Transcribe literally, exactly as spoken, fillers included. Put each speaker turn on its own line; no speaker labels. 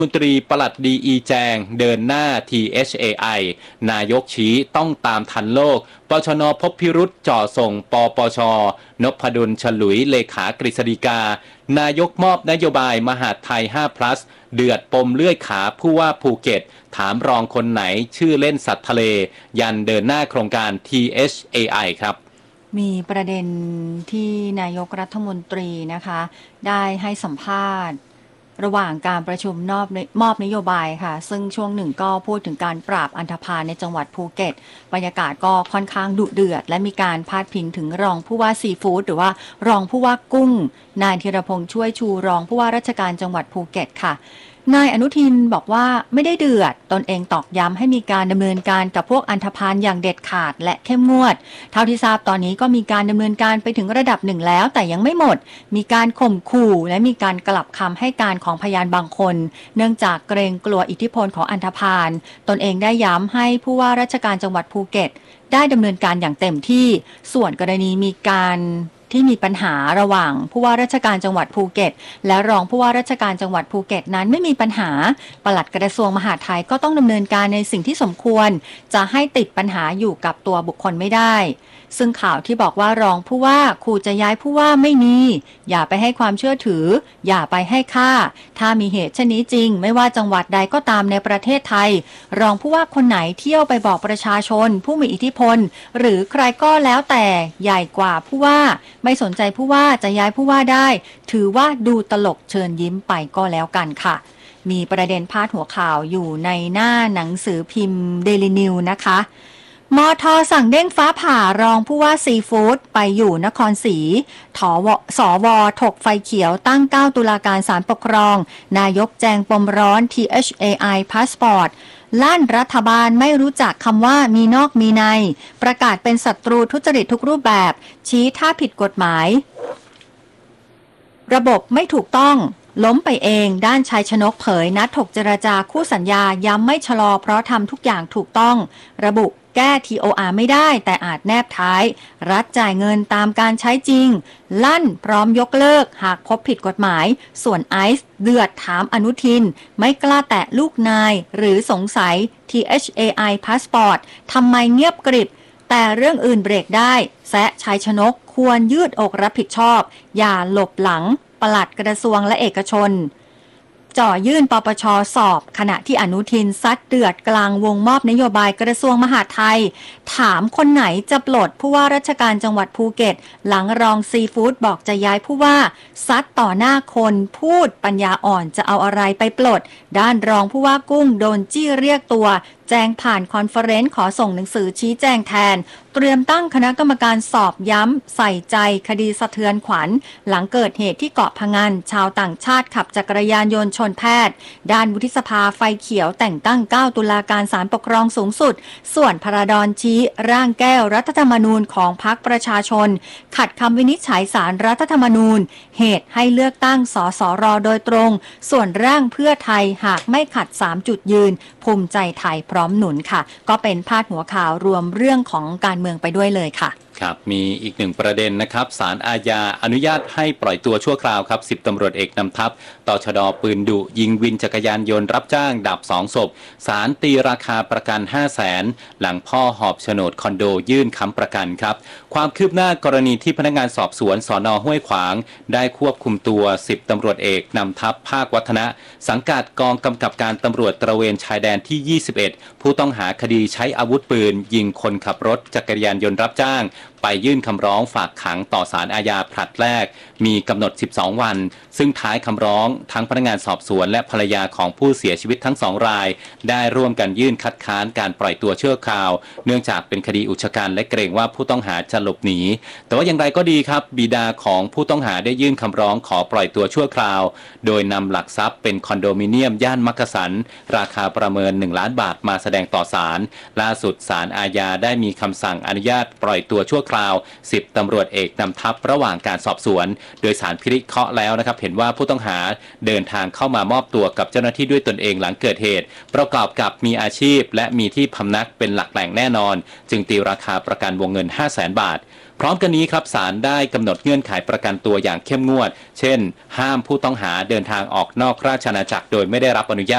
มนตรีปลัดดีอีแจงเดินหน้า ที เอช เอ ไอ นายกชี้ต้องตามทันโลกปชนพบพิรุษจ่อส่งปปชนพดลฉลุยเลขากฤษฎีกานายกมอบนโยบายมหาดไทย ห้า plus เดือดปมเลื่อยขาผู้ว่าภูเก็ตถามรองคนไหนชื่อเล่นสัตว์ทะเลยันเดินหน้าโครงการ ที เอช เอ ไอ ครับ
มีประเด็นที่นายกรัฐมนตรีนะคะได้ให้สัมภาษณ์ระหว่างการประชุมมอบมอบนโยบายค่ะซึ่งช่วงหนึ่งก็พูดถึงการปราบอันธพาลในจังหวัดภูเก็ตบรรยากาศก็ค่อนข้างดุเดือดและมีการพาดพิงถึงรองผู้ว่าซีฟู้ดหรือว่ารองผู้ว่ากุ้งนายธีรพงษ์ช่วยชูรองผู้ว่าราชการจังหวัดภูเก็ตค่ะนายอนุทินบอกว่าไม่ได้เดือดตนเองตอกย้ำให้มีการดำเนินการกับพวกอันธพาลอย่างเด็ดขาดและเข้มงวดเท่าที่ทราบตอนนี้ก็มีการดำเนินการไปถึงระดับหนึ่งแล้วแต่ยังไม่หมดมีการข่มขู่และมีการกลับคำให้การของพยานบางคนเนื่องจากเกรงกลัวอิทธิพลของอันธพาลตนเองได้ย้ำให้ผู้ว่าราชการจังหวัดภูเก็ตได้ดำเนินการอย่างเต็มที่ส่วนกรณีมีการที่มีปัญหาระหว่างผู้ว่าราชการจังหวัดภูเก็ตและรองผู้ว่าราชการจังหวัดภูเก็ตนั้นไม่มีปัญหาปลัดกระทรวงมหาดไทยก็ต้องดำเนินการในสิ่งที่สมควรจะให้ติดปัญหาอยู่กับตัวบุคคลไม่ได้ซึ่งข่าวที่บอกว่ารองผู้ว่าขู่จะย้ายผู้ว่าไม่มีอย่าไปให้ความเชื่อถืออย่าไปให้ค่าถ้ามีเหตุเช่นนี้จริงไม่ว่าจังหวัดใดก็ตามในประเทศไทยรองผู้ว่าคนไหนเที่ยวไปบอกประชาชนผู้มีอิทธิพลหรือใครก็แล้วแต่ใหญ่กว่าผู้ว่าไม่สนใจผู้ว่าจะย้ายผู้ว่าได้ถือว่าดูตลกเชิญยิ้มไปก็แล้วกันค่ะมีประเด็นพาดหัวข่าวอยู่ในหน้าหนังสือพิมพ์ Daily News นะคะมท.สั่งเด้งฟ้าผ่ารองผู้ว่าซีฟู้ดไปอยู่นครศรีถวสวถกไฟเขียวตั้งเก้าตุลาการศาลปกครองนายกแจงปมร้อน ที เอช เอ ไอ Passport ลั่นรัฐบาลไม่รู้จักคำว่ามีนอกมีในประกาศเป็นศัตรูทุจริตทุกรูปแบบชี้ถ้าผิดกฎหมายระบบไม่ถูกต้องล้มไปเองด้านชายชนกเผยนัดถกเจรจาคู่สัญญาย้ำไม่ชะลอเพราะทำทุกอย่างถูกต้องระบุแก้ ที โอ อาร์ ไม่ได้แต่อาจแนบท้ายรัฐจ่ายเงินตามการใช้จริงลั่นพร้อมยกเลิกหากพบผิดกฎหมายส่วนไอซ์เดือดถามอนุทินไม่กล้าแตะลูกนายหรือสงสัย ที เอช เอ ไอ Passport ทำไมเงียบกริบแต่เรื่องอื่นเบรกได้แซะชัยชนกควรยืดอกรับผิดชอบอย่าหลบหลังปลัดกระทรวงและเอกชนจ่อยื่นปปช.สอบขณะที่อนุทินซัดเดือดกลางวงมอบนโยบายกระทรวงมหาดไทยถามคนไหนจะปลดผู้ว่าราชการจังหวัดภูเก็ตหลังรองซีฟู้ดบอกจะย้ายผู้ว่าซัดต่อหน้าคนพูดปัญญาอ่อนจะเอาอะไรไปปลดด้านรองผู้ว่ากุ้งโดนจี้เรียกตัวแจ้งผ่านคอนเฟอเรนซ์ขอส่งหนังสือชี้แจงแทนเตรียมตั้งคณะกรรมการสอบย้ำใส่ใจคดีสะเทือนขวัญหลังเกิดเหตุที่เกาะพะงันชาวต่างชาติขับจักรยานยนต์ชนแพทย์ด้านวุฒิสภาไฟเขียวแต่งตั้งเก้าตุลาการศาลปกครองสูงสุดส่วนพระดอนชี้ร่างแก้รัฐธรรมนูญของพรรคประชาชนขัดคำวินิจฉัยศาลรัฐธรรมนูญเหตุให้เลือกตั้งสสรโดยตรงส่วนร่างเพื่อไทยหากไม่ขัดสามจุดยืนภูมิใจไทยพร้อมหนุนค่ะก็เป็นพาดหัวข่าวรวมเรื่องของการเมืองไปด้วยเลยค่ะ
ครับมีอีกหนึ่งประเด็นนะครับศาลอาญาอนุญาตให้ปล่อยตัวชั่วคราวครับสิบตำรวจเอกนำทัพตชดปืนดุยิงวินจักรยานยนต์รับจ้างดับสองศพศาลตีราคาประกัน ห้าแสน หลังพ่อหอบโฉนดคอนโดยื่นค้ำประกันครับความคืบหน้ากรณีที่พนักงานสอบสวนสน.ห้วยขวางได้ควบคุมตัวสิบตำรวจเอกนำทัพภาควัฒนะสังกัดกองกำกับการตำรวจตระเวนชายแดนที่ยี่สิบเอ็ดผู้ต้องหาคดีใช้อาวุธปืนยิงคนขับรถจักรยานยนต์รับจ้างไปยื่นคำร้องฝากขังต่อศาลอาญาผลัดแรกมีกำหนดสิบสองวันซึ่งท้ายคำร้องทั้งพนักงานสอบสวนและภรรยาของผู้เสียชีวิตทั้งสองรายได้ร่วมกันยื่นคัดค้านการปล่อยตัวชั่วคราวเนื่องจากเป็นคดีอุกชะกันและเกรงว่าผู้ต้องหาจะหลบหนีแต่ว่าอย่างไรก็ดีครับบิดาของผู้ต้องหาได้ยื่นคำร้องขอปล่อยตัวชั่วคราวโดยนำหลักทรัพย์เป็นคอนโดมิเนียมย่านมักกะสันราคาประเมินหนึ่งล้านบาทมาแสดงต่อศาลล่าสุดศาลอาญาได้มีคำสั่งอนุญาตปล่อยตัวชั่วคราวสิบตำรวจเอกนำทัพระหว่างการสอบสวนโดยศาลพิเคราะห์แล้วนะครับเห็นว่าผู้ต้องหาเดินทางเข้ามามอบตัวกับเจ้าหน้าที่ด้วยตนเองหลังเกิดเหตุประกอบกับมีอาชีพและมีที่พำนักเป็นหลักแหล่งแน่นอนจึงตีราคาประกันวงเงิน ห้าแสน บาทพร้อมกันนี้ครับศาลได้กำหนดเงื่อนไขประกันตัวอย่างเข้มงวดเช่นห้ามผู้ต้องหาเดินทางออกนอกราชอาณาจักรโดยไม่ได้รับอนุญาต